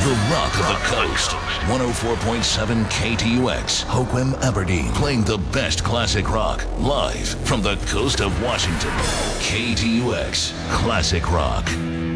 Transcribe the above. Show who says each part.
Speaker 1: The rock of the coast. 104.7 KTUX, Hoquiam, Aberdeen. Playing the best classic rock live from the coast of Washington. KTUX Classic Rock.